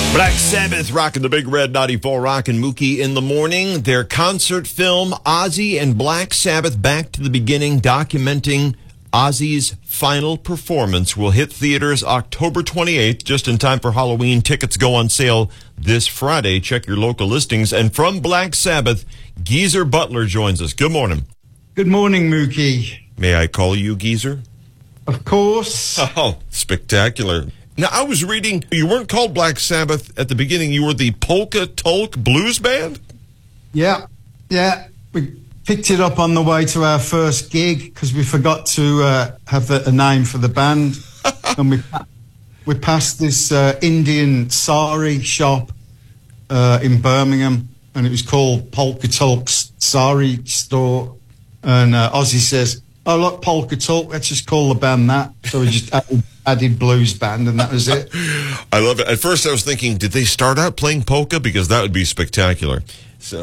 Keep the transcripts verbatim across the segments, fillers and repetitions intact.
Black Sabbath rocking the Big Red ninety-four Rock and Mookie in the morning. Their concert film, Ozzy and Black Sabbath Back to the Beginning, documenting Ozzy's final performance, will hit theaters October twenty-eighth, just in time for Halloween. Tickets go on sale this Friday. Check your local listings. And from Black Sabbath, Geezer Butler joins us. Good morning. Good morning, Mookie. May I call you Geezer? Of course. Oh, spectacular. Now, I was reading, you weren't called Black Sabbath at the beginning. You were the Polka Tulk Blues Band? Yeah, yeah. We picked it up on the way to our first gig because we forgot to uh, have the, a name for the band. and we we passed this uh, Indian sari shop uh, in Birmingham, and it was called Polka Tulk's Sari Store. And uh, Ozzy says, "Oh, look, Polka Tulk, let's just call the band that." So we just added, added Blues Band, and that was it. I love it. At first I was thinking, did they start out playing polka? Because that would be spectacular. So,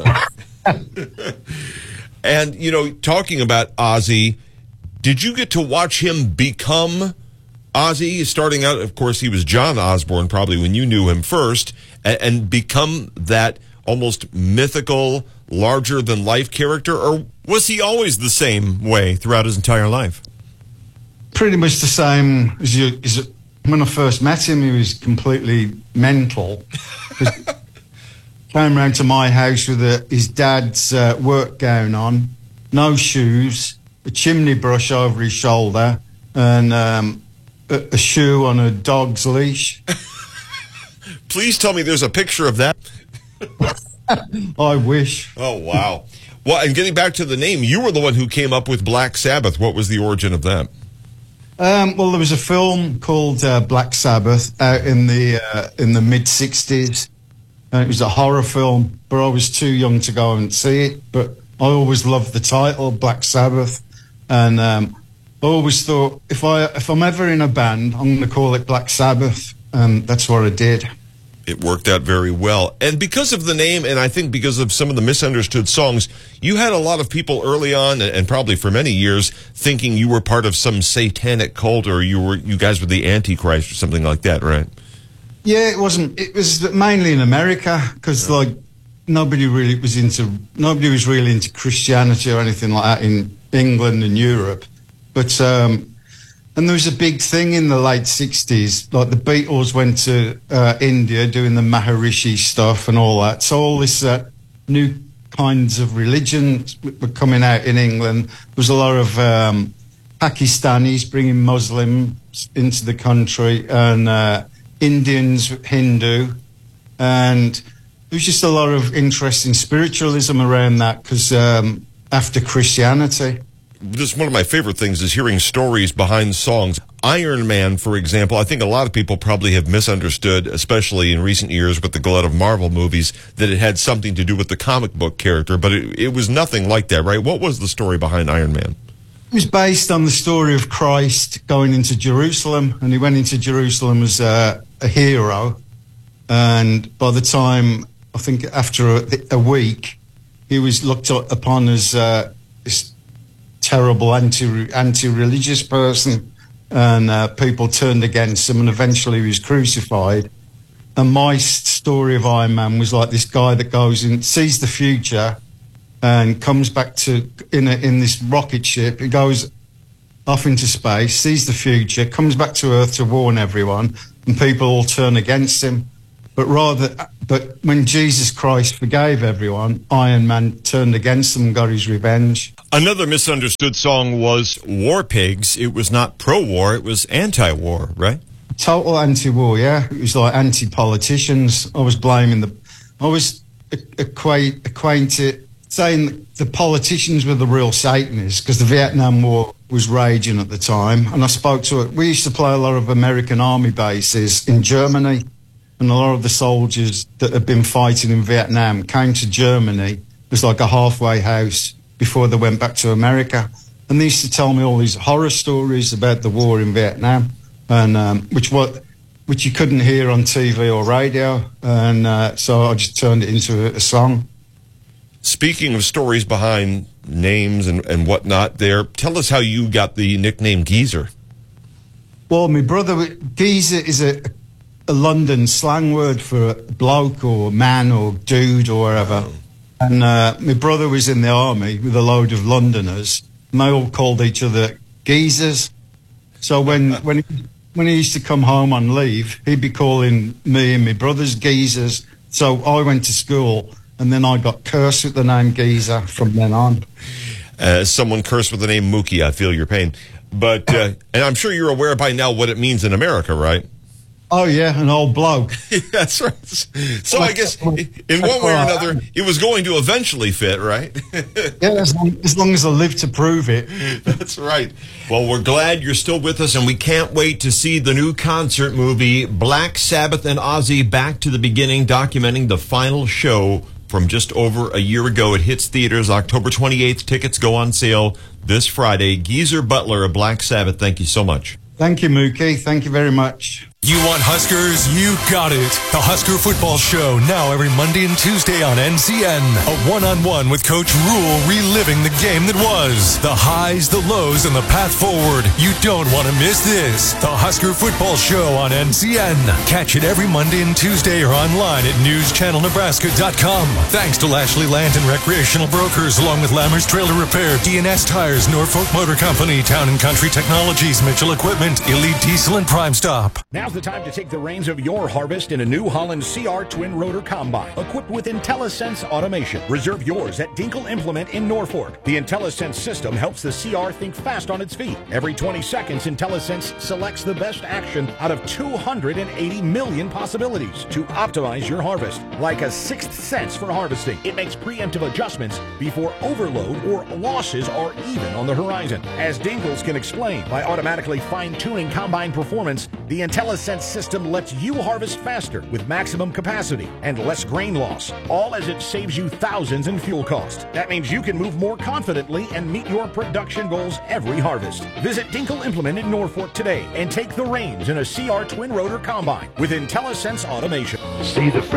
and, you know, talking about Ozzy, did you get to watch him become Ozzy? Starting out, of course, he was John Osborne, probably when you knew him first, and, and become that almost mythical, larger-than-life character? Or was he always the same way throughout his entire life? Pretty much the same as you. As, when I first met him, he was completely mental. Came round to my house with a, his dad's uh, work gown on, no shoes, a chimney brush over his shoulder, and um, a, a shoe on a dog's leash. Please tell me there's a picture of that. I wish. Oh, wow. Well, and getting back to the name, you were the one who came up with Black Sabbath. What was the origin of that? Um, well, there was a film called uh, Black Sabbath out in the uh, in the mid sixties. And it was a horror film, but I was too young to go and see it. But I always loved the title, Black Sabbath. And um, I always thought, if, I, if I'm ever in a band, I'm going to call it Black Sabbath. And that's what I did. It worked out very well. And because of the name, and I think because of some of the misunderstood songs, you had a lot of people early on, and probably for many years, thinking you were part of some satanic cult, or you were you guys were the Antichrist or something like that, right? Yeah, it wasn't. It was mainly in America because, yeah. like, nobody really was into nobody was really into Christianity or anything like that in England and Europe. But um, and there was a big thing in the late sixties. Like the Beatles went to uh, India doing the Maharishi stuff and all that. So all this uh, new kinds of religions were coming out in England. There was a lot of um, Pakistanis bringing Muslims into the country, and Uh, Indians, Hindu, and there was just a lot of interest in spiritualism around that because um, after Christianity. Just one of my favorite things is hearing stories behind songs. Iron Man, for example, I think a lot of people probably have misunderstood, especially in recent years with the glut of Marvel movies, that it had something to do with the comic book character, but it, it was nothing like that, right? What was the story behind Iron Man? It was based on the story of Christ going into Jerusalem, and he went into Jerusalem as a, a hero. And by the time, I think after a, a week, he was looked upon as uh, this terrible anti, anti-religious person, and uh, people turned against him, and eventually he was crucified. And my story of Iron Man was like this guy that goes and sees the future and comes back to, in, a, in this rocket ship, he goes off into space, sees the future, comes back to Earth to warn everyone, and people all turn against him. But rather, but when Jesus Christ forgave everyone, Iron Man turned against them and got his revenge. Another misunderstood song was War Pigs. It was not pro-war, it was anti-war, right? Total anti-war, yeah. It was like anti-politicians. I was blaming the, I was equate, acquainted, saying the politicians were the real Satanists because the Vietnam War was raging at the time. And I spoke to it. We used to play a lot of American army bases in Germany, and a lot of the soldiers that had been fighting in Vietnam came to Germany. It was like a halfway house before they went back to America. And they used to tell me all these horror stories about the war in Vietnam, and um, which what which you couldn't hear on T V or radio. And uh, so I just turned it into a, a song. Speaking of stories behind names and, and whatnot there, tell us how you got the nickname Geezer. Well, my brother, Geezer is a, a London slang word for bloke or man or dude or whatever. Oh. And uh, my brother was in the army with a load of Londoners, and they all called each other geezers. So when when he, when he used to come home on leave, he'd be calling me and my brothers geezers. So I went to school, and then I got cursed with the name geezer from then on. As someone cursed with the name Mookie, I feel your pain. But, uh, and I'm sure you're aware by now what it means in America, right? Oh, yeah, an old bloke. That's right. So I guess in one way or another, it was going to eventually fit, right? Yeah, as long, as long as I live to prove it. That's right. Well, we're glad you're still with us, and we can't wait to see the new concert movie, Black Sabbath and Ozzy Back to the Beginning, documenting the final show from just over a year ago. It hits theaters October twenty-eighth. Tickets go on sale this Friday. Geezer Butler of Black Sabbath, thank you so much. Thank you, Mookie. Thank you very much. You want Huskers? You got it. The Husker Football Show, now every Monday and Tuesday on N C N. A one-on-one with Coach Rule, reliving the game that was. The highs, the lows, and the path forward. You don't want to miss this. The Husker Football Show on N C N. Catch it every Monday and Tuesday or online at news channel nebraska dot com. Thanks to Lashley Land and Recreational Brokers, along with Lammers Trailer Repair, D and S Tires, Norfolk Motor Company, Town and Country Technologies, Mitchell Equipment, Elite Diesel, and Prime Stop. Now's the time to take the reins of your harvest in a New Holland C R Twin Rotor Combine, equipped with IntelliSense automation. Reserve yours at Dinkle Implement in Norfolk. The IntelliSense system helps the C R think fast on its feet. Every twenty seconds, IntelliSense selects the best action out of two hundred eighty million possibilities to optimize your harvest. Like a sixth sense for harvesting, it makes preemptive adjustments before overload or losses are even on the horizon. As Dinkles can explain, by automatically fine-tuning combine performance, the IntelliSense system lets you harvest faster with maximum capacity and less grain loss, all as it saves you thousands in fuel cost. That means you can move more confidently and meet your production goals every harvest. Visit Dinkle Implement in Norfolk today and take the reins in a C R Twin Rotor Combine with IntelliSense automation. See the